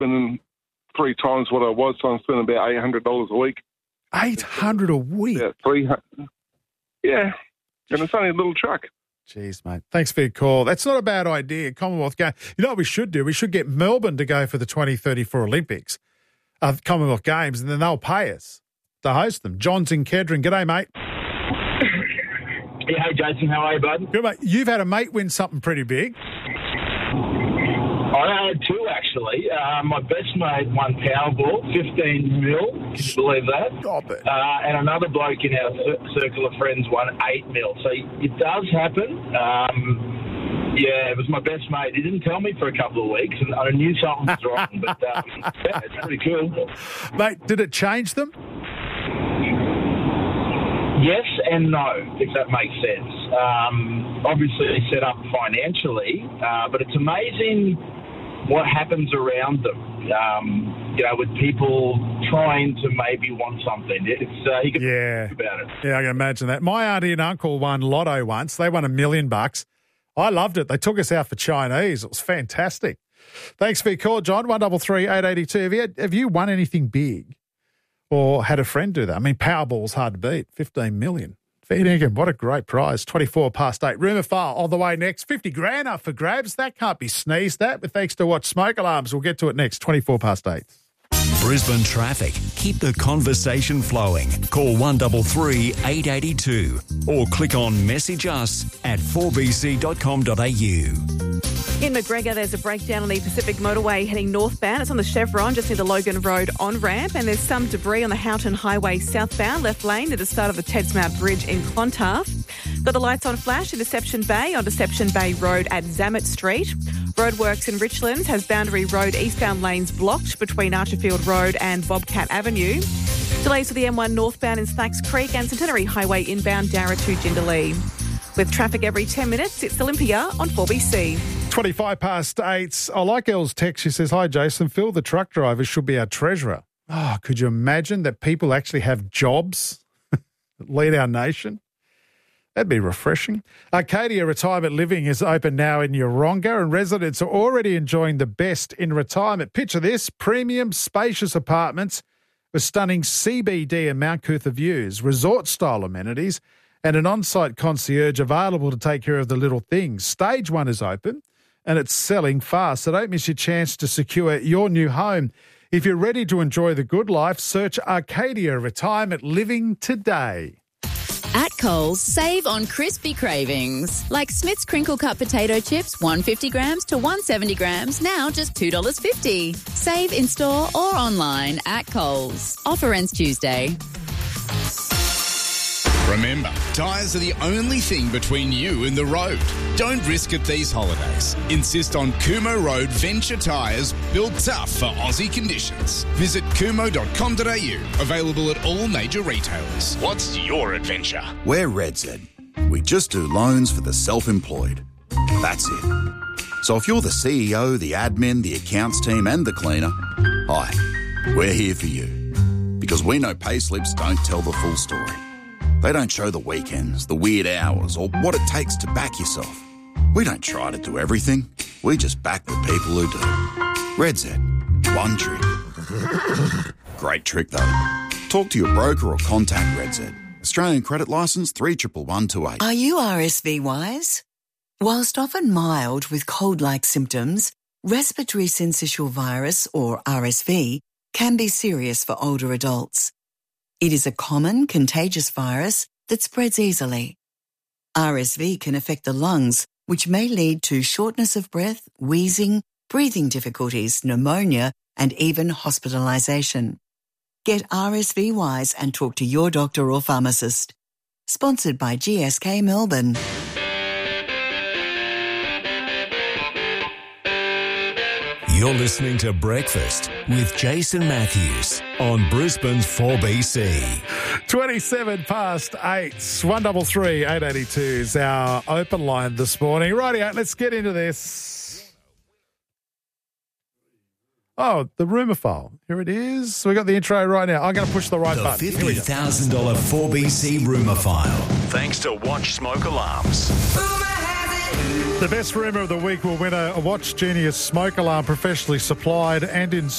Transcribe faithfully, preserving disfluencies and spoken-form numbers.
spending three times what I was, so I'm spending about eight hundred dollars a week. eight hundred dollars a week? About three hundred. Yeah, and it's only a little truck. Jeez, mate. Thanks for your call. That's not a bad idea. Commonwealth Games. You know what we should do? We should get Melbourne to go for the twenty thirty-four Olympics, uh, Commonwealth Games, and then they'll pay us to host them. John's in Kedron. G'day, mate. Yeah, hey, Jason. How are you, bud? Good, mate. You've had a mate win something pretty big. I had two, actually. Uh, my best mate won Powerball, fifteen mil. Can you believe that? Stop it. Uh, and another bloke in our cir- circle of friends won eight mil. So it does happen. Um, yeah, it was my best mate. He didn't tell me for a couple of weeks, and I knew something was wrong. But um, yeah, it's pretty cool. Mate, did it change them? Yes and no, if that makes sense. Um, obviously, set up financially, uh, but it's amazing what happens around them. Um, you know, with people trying to maybe want something. It's uh, you can yeah. think about it. Yeah, I can imagine that. My auntie and uncle won lotto once. They won a million bucks. I loved it. They took us out for Chinese. It was fantastic. Thanks for your call, John. One double three eight eighty two. Have you had, have you won anything big? Or had a friend do that? I mean, Powerball's hard to beat. fifteen million. Fair dinkum, what a great prize. twenty-four past eight. Rumour file all the way next. fifty grand up for grabs. That can't be sneezed at. But thanks to Watch Smoke Alarms. We'll get to it next. twenty-four past eight. Brisbane traffic. Keep the conversation flowing. Call one three three eight eight two or click on message us at four b c dot com dot a u. In McGregor, there's a breakdown on the Pacific Motorway heading northbound. It's on the Chevron, just near the Logan Road on-ramp, and there's some debris on the Houghton Highway southbound, left lane at the start of the Tedsmount Bridge in Clontarf. Got the lights on flash in Deception Bay on Deception Bay Road at Zamet Street. Roadworks in Richlands has Boundary Road eastbound lanes blocked between Archerfield Road and Bobcat Avenue. Delays for the M one northbound in Slacks Creek and Centenary Highway inbound Darra to Jindalee. With traffic every ten minutes, it's Olympia on four B C. twenty-five past eight. I like Elle's text. She says, hi, Jason. Phil, the truck driver, should be our treasurer. Oh, could you imagine that people actually have jobs that lead our nation? That'd be refreshing. Arcadia Retirement Living is open now in Yeronga, and residents are already enjoying the best in retirement. Picture this, premium, spacious apartments with stunning C B D and Mount Cootha views, resort-style amenities, and an on-site concierge available to take care of the little things. Stage one is open, and it's selling fast, so don't miss your chance to secure your new home. If you're ready to enjoy the good life, search Arcadia Retirement Living today. At Coles, save on crispy cravings. Like Smith's Crinkle Cut Potato Chips, one hundred fifty grams to one hundred seventy grams, now just two dollars fifty. Save in-store or online at Coles. Offer ends Tuesday. Remember, tyres are the only thing between you and the road. Don't risk it these holidays. Insist on Kumo Road Venture tyres, built tough for Aussie conditions. Visit kumo dot com dot a u. Available at all major retailers. What's your adventure? We're RedZ. We just do loans for the self-employed. That's it. So if you're the C E O, the admin, the accounts team and the cleaner, hi, we're here for you. Because we know payslips don't tell the full story. They don't show the weekends, the weird hours, or what it takes to back yourself. We don't try to do everything. We just back the people who do. RedZ. One trick. Great trick, though. Talk to your broker or contact RedZ. Australian credit licence three one one two eight. Are you R S V wise? Whilst often mild with cold-like symptoms, respiratory syncytial virus, or R S V, can be serious for older adults. It is a common, contagious virus that spreads easily. R S V can affect the lungs, which may lead to shortness of breath, wheezing, breathing difficulties, pneumonia, and even hospitalisation. Get R S V wise and talk to your doctor or pharmacist. Sponsored by G S K Melbourne. You're listening to Breakfast with Jason Matthews on Brisbane's four B C. twenty-seven past eight. one three three eight eight two is our open line this morning. Rightio, let's get into this. Oh, the rumour file. Here it is. We got the intro right now. I'm going to push the right the button. The fifty thousand dollars four B C rumour file. Thanks to Watch Smoke Alarms. Rumour has it, The best rumour of the week will win a, a Watch Genius smoke alarm professionally supplied and installed.